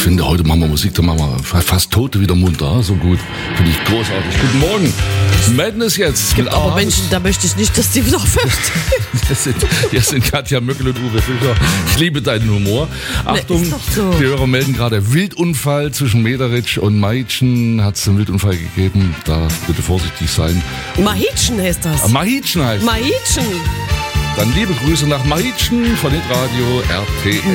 finde, heute machen wir Musik, da machen wir fast Tote wieder munter. So gut. Finde ich großartig. Guten Morgen. Madness jetzt. Es gibt aber Menschen, da möchte ich nicht, dass die wieder verstehen. Hier sind Katja Möckel und Uwe Fischer. Ich liebe deinen Humor. Achtung, ist doch so. Die Hörer melden gerade Wildunfall zwischen Mederitsch und Mahitschen. Hat es einen Wildunfall gegeben. Da bitte vorsichtig sein. Mahitschen heißt das. Mahitschen heißt es. Mahitschen. Dann liebe Grüße nach Mahitschen von Hitradio RTL.